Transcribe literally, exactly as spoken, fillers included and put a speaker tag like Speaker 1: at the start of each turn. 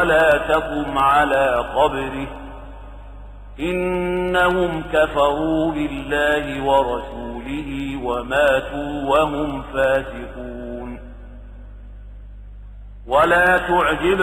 Speaker 1: ولا تقم على قبره إنهم كفروا بالله ورسوله وماتوا وهم فاسقون. ولا تعجب